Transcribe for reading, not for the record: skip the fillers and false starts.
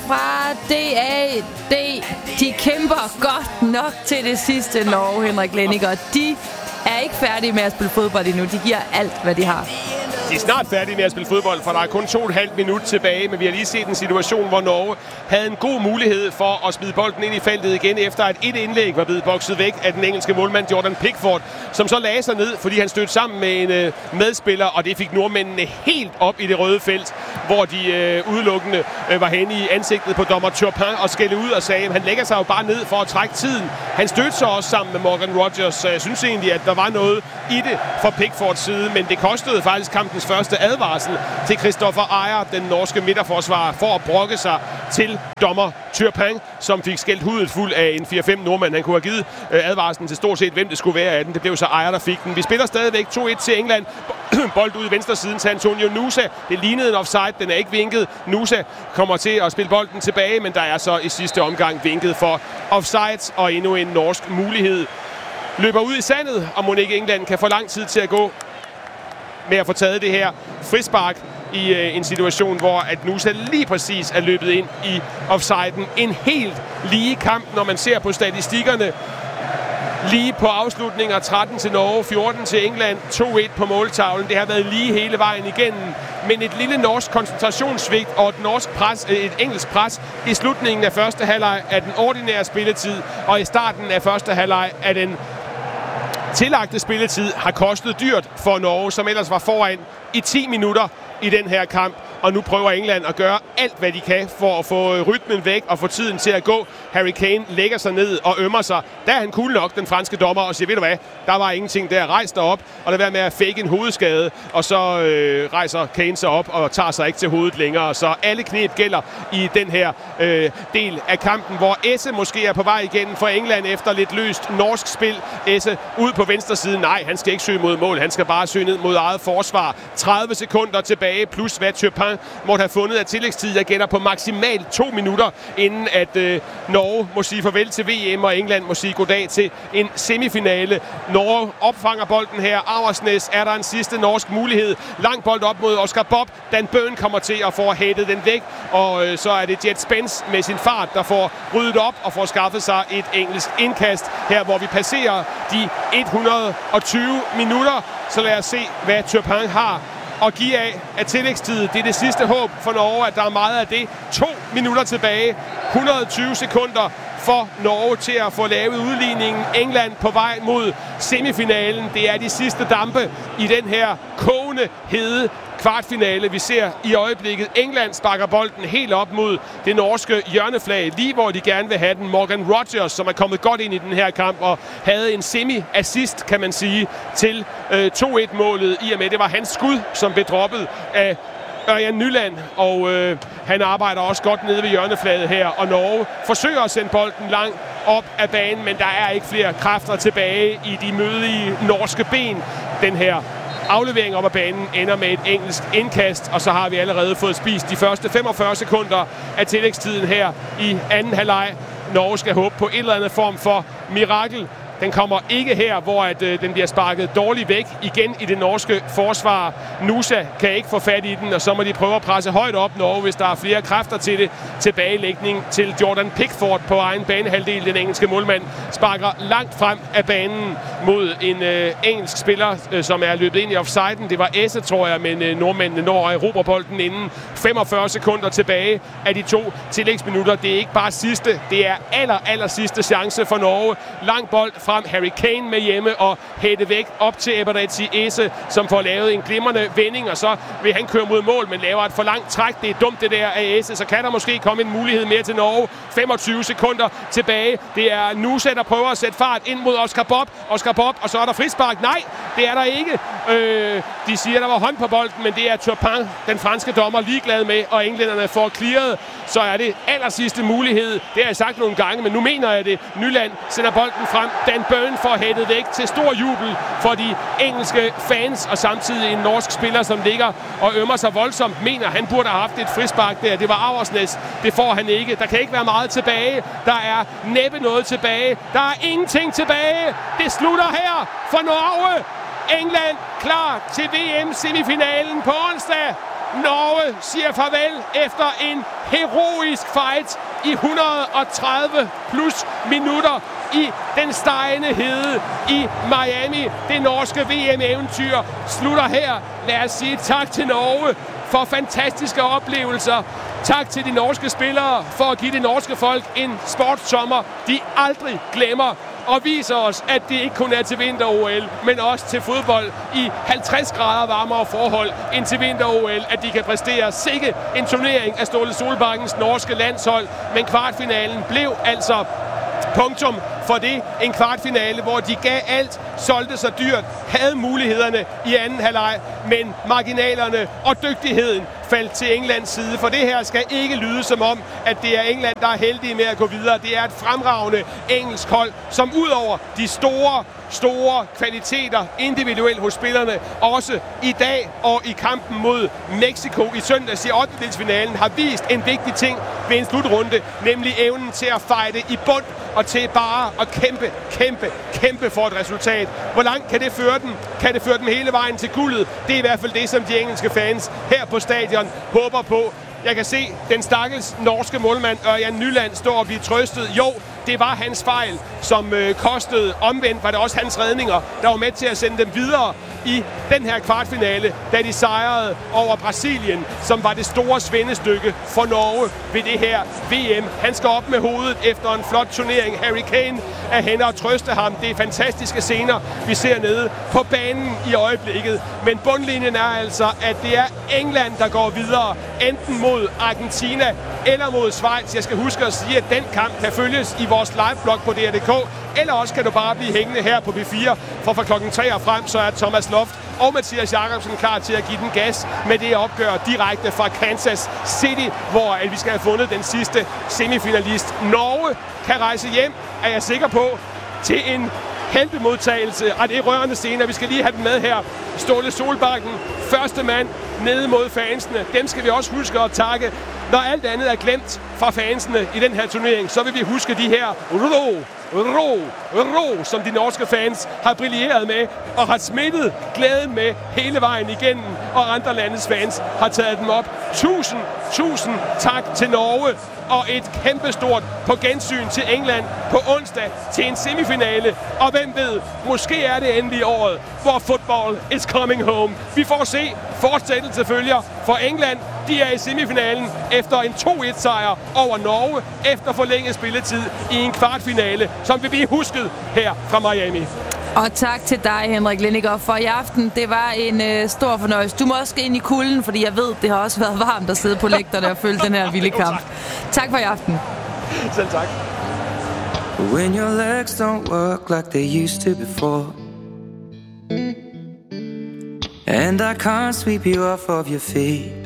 fra DAD. De kæmper godt nok til det sidste, Norge, Henrik Lenniger. De er ikke færdige med at spille fodbold endnu. De giver alt, hvad de har. De er snart færdige med at spille fodbold, for der er kun 2,5 minut tilbage, men vi har lige set en situation, hvor Norge havde en god mulighed for at smide bolden ind i feltet igen, efter at et indlæg var blevet bokset væk af den engelske målmand Jordan Pickford, som så lagde sig ned, fordi han stødte sammen med en medspiller, og det fik nordmændene helt op i det røde felt, hvor de udelukkende var henne i ansigtet på dommer Turpin og skældte ud og sagde, at han lægger sig jo bare ned for at trække tiden. Han stødte sig også sammen med Morgan Rogers, så jeg synes egentlig, at der var noget i det fra Pickfords side, men det kostede faktisk kampens første advarsel til Christopher Ajer, den norske midterforsvarer, for at brokke sig til dommer Turpin, som fik skældt hudet fuld af en 4-5 nordmand. Han kunne have givet advarslen til stort set, hvem det skulle være af den. Det blev så Ajer, der fik den. Vi spiller stadigvæk 2-1 til England. Bold ud i venstre siden til Antonio Nusa. Det lignede en offside. Den er ikke vinket. Nusa kommer til at spille bolden tilbage, men der er så i sidste omgang vinket for offside, og endnu en norsk mulighed løber ud i sandet, og mon ikke England kan få lang tid til at gå med at få taget det her frispark i en situation, hvor at Nusa lige præcis er løbet ind i offsiden. En helt lige kamp, når man ser på statistikkerne. Lige på afslutninger, 13 til Norge, 14 til England, 2-1 på måltavlen. Det har været lige hele vejen igennem. Men et lille norsk koncentrationssvigt og et engelsk pres i slutningen af første halvleg af den ordinære spilletid, og i starten af første halvleg af den tillagte spilletid har kostet dyrt for Norge, som ellers var foran i 10 minutter i den her kamp. Og nu prøver England at gøre alt, hvad de kan for at få rytmen væk og få tiden til at gå. Harry Kane lægger sig ned og ømmer sig. Der er han cool nok, den franske dommer, og siger, ved du hvad, der var ingenting der. Rejs dig op, og lad være med at fake en hovedskade. Og så rejser Kane sig op og tager sig ikke til hovedet længere. Så alle knep gælder i den her del af kampen, hvor Esse måske er på vej igen for England efter lidt løst norsk spil. Esse ud på venstre side. Nej, han skal ikke søge mod mål. Han skal bare søge ned mod eget forsvar. 30 sekunder tilbage, plus hvad Turpin måtte have fundet af tillægstid. Jeg gætter på maksimalt 2 minutter, inden at Norge må sige farvel til VM, og England må sige goddag til en semifinale. Norge opfanger bolden her. Auersnes er der en sidste norsk mulighed. Lang bold op mod Oscar Bob. Dan Burn kommer til at få hættet den væk, og så er det Jet Spence med sin fart, der får ryddet op og får skaffet sig et engelsk indkast her, hvor vi passerer de 120 minutter. Så lad os se, hvad Turpin har og give af tillægstid. Det er det sidste håb for Norge, at der er meget af det. 2 minutter tilbage. 120 sekunder for Norge til at få lavet udligningen. England på vej mod semifinalen. Det er de sidste dampe i den her kogende hede kvartfinale, vi ser i øjeblikket. England sparker bolden helt op mod det norske hjørneflag, lige hvor de gerne vil have den. Morgan Rogers, som er kommet godt ind i den her kamp og havde en semi-assist, kan man sige, til 2-1-målet, i og med det var hans skud, som blev droppet af Ørjan Nyland, og han arbejder også godt nede ved hjørneflaget her, og Norge forsøger at sende bolden langt op af banen, men der er ikke flere kræfter tilbage i de mødige norske ben. Den her aflevering op ad banen ender med et engelsk indkast, og så har vi allerede fået spist de første 45 sekunder af tillægstiden her i anden halvleg. Norge skal håbe på en eller anden form for mirakel. Den kommer ikke her, hvor den bliver sparket dårligt væk igen i det norske forsvar. Nusa kan ikke få fat i den, og så må de prøve at presse højt op Norge, hvis der er flere kræfter til det. Tilbagelægning til Jordan Pickford på egen banehalvdel. Den engelske målmand sparker langt frem af banen mod en engelsk spiller, som er løbet ind i offsiden. Det var Esse, tror jeg, men nordmændene når at erobre bolden inden 45 sekunder tilbage af de 2 tillægsminutter. Det er ikke bare sidste, det er aller sidste chance for Norge. Lang bold frem, Harry Kane med hjemme og hætte væk op til Eberechi Esse, som får lavet en glimrende vending, og så vil han køre mod mål, men laver et for langt træk. Det er dumt det der af Esse, så kan der måske komme en mulighed mere til Norge. 25 sekunder tilbage. Det er Nusa, der prøver at sætte fart ind mod Oscar Bob, og så er der frispark. Nej, det er der ikke. De siger, der var hånd på bolden, men det er Turpin, den franske dommer, ligeglad med, og englænderne får clearet. Så er det allersidste mulighed. Det har jeg sagt nogle gange, men nu mener jeg det. Nyland sender bolden frem. Dan Burn får hættet væk til stor jubel for de engelske fans, og samtidig en norsk spiller, som ligger og ømmer sig voldsomt, mener, han burde have haft et frispark der. Det var Auersnes. Det får han ikke. Der kan ikke være meget tilbage. Der er næppe noget tilbage. Der er ingenting tilbage. Det slutter her for Norge. England klar til VM-semifinalen på onsdag. Norge siger farvel efter en heroisk fight i 130 plus minutter i den stegende hede i Miami. Det norske VM-eventyr slutter her. Lad os sige tak til Norge for fantastiske oplevelser. Tak til de norske spillere for at give det norske folk en sportssommer, de aldrig glemmer. Og viser os, at det ikke kun er til vinter-OL, men også til fodbold i 50 grader varmere forhold end til vinter-OL, at de kan præstere sikke en turnering af Ståle Solbakkens norske landshold. Men kvartfinalen blev altså punktum for det. En kvartfinale, hvor de gav alt, solgte sig dyrt, havde mulighederne i anden halvleg, men marginalerne og dygtigheden faldt til Englands side. For det her skal ikke lyde som om, at det er England, der er heldige med at gå videre. Det er et fremragende engelsk hold, som udover de store kvaliteter individuelt hos spillerne, også i dag og i kampen mod Mexico i søndags i 8-delsfinalen, har vist en vigtig ting ved en slutrunde, nemlig evnen til at fighte i bund og til bare at kæmpe for et resultat. Hvor langt kan det føre dem? Kan det føre dem hele vejen til guldet? Det er i hvert fald det, som de engelske fans her på stadion håber på. Jeg kan se den stakkels norske målmand Ørjan Nyland stå og blive trøstet. Jo, det var hans fejl, som kostede. Omvendt var det også hans redninger, der var med til at sende dem videre i den her kvartfinale, da de sejrede over Brasilien, som var det store svendestykke for Norge ved det her VM. Han skal op med hovedet efter en flot turnering. Harry Kane er henne og trøste ham. Det er fantastiske scener, vi ser nede på banen i øjeblikket. Men bundlinjen er altså, at det er England, der går videre, enten mod Argentina eller mod Schweiz. Jeg skal huske at sige, at den kamp kan følges i vores liveblog på DR.dk, eller også kan du bare blive hængende her på B4, for fra klokken 3 og frem, så er Thomas Loft og Mathias Jacobsen klar til at give den gas med det opgør direkte fra Kansas City, hvor vi skal have fundet den sidste semifinalist. Norge kan rejse hjem, er jeg sikker på, til en heltemodtagelse. Og det er rørende scener. Vi skal lige have den med her. Ståle Solbakken, første mand nede mod fansene. Dem skal vi også huske at takke. Når alt andet er glemt fra fansene i den her turnering, så vil vi huske de her ro, som de norske fans har brilleret med og har smittet glæden med hele vejen igennem, og andre landes fans har taget dem op. Tusind tak til Norge, og et kæmpestort på gensyn til England på onsdag til en semifinale. Og hvem ved, måske er det endelig året, hvor football is coming home. Vi får se, fortsættelse følger for England. De er i semifinalen efter en 2-1-sejr over Norge efter forlænget spilletid i en kvartfinale, som vil blive husket her fra Miami. Og tak til dig, Henrik Lenniger, for i aften. Det var en stor fornøjelse. Du må også ind i kulden, fordi jeg ved, det har også været varmt at sidde på lægterne og følge den her vilde kamp. Tak for i aften. Selv tak. When your legs don't work like they used to before, and I can't sweep you off of your feet,